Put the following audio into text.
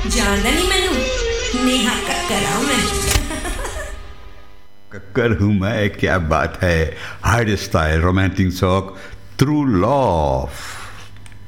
जानदा नहीं मैनू, नेहा कक्कर हूं मैं। कक्कर हूँ मैं, क्या बात है। Hard style romantic song through love.